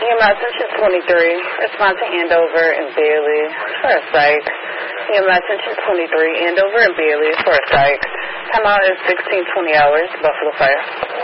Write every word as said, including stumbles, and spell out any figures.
E M S Engine twenty-three, respond to Andover and Bailey for a psych. E M S Engine twenty-three, Andover and Bailey for a psych. Timeout is sixteen twenty hours, Buffalo Fire.